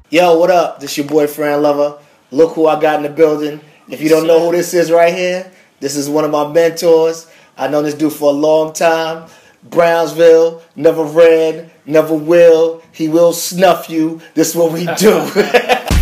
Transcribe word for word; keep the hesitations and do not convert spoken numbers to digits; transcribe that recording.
Yo, what up? This your boyfriend lover. Look who I got in the building. If you don't know who this is right here, this is one of my mentors. I know this dude for a long time. Brownsville, never ran, never will. He will snuff you. This is what we do.